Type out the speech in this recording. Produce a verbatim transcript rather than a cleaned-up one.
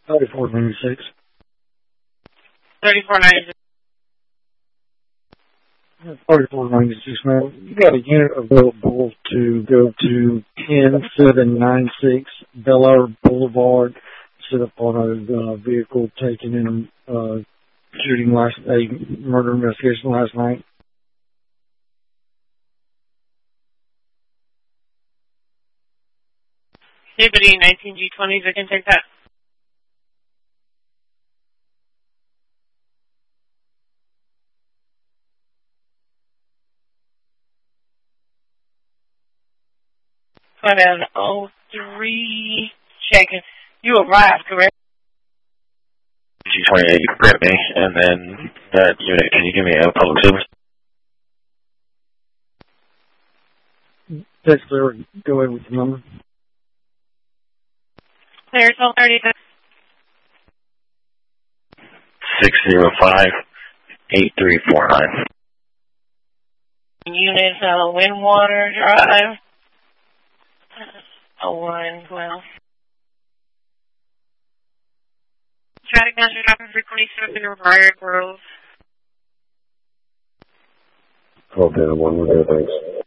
thirty-four ninety-six. thirty-four ninety-six. thirty-four ninety-six, ma'am. You got a unit available to go to ten seven nine six Bel Air Boulevard, set up on a uh, vehicle taken in a uh, shooting last a murder investigation last night. Liberty nineteen G twenties, I can take that. Five out oh three, checking. You arrived, correct? G twenty-eight, you can grab me, and then that unit, can you give me a public service? Text there, go ahead with the number. Clear, twelve thirty-six. six zero five, eight three four nine. Unit uh, Windwater Drive. oh one twelve. Traffic master dropping for twenty-seven Briar Grove. Okay, one more there, thanks.